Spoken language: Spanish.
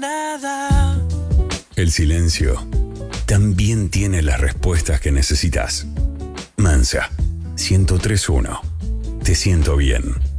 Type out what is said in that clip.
nada. El silencio también tiene las respuestas que necesitas. Mansa, 103.1. Te siento bien.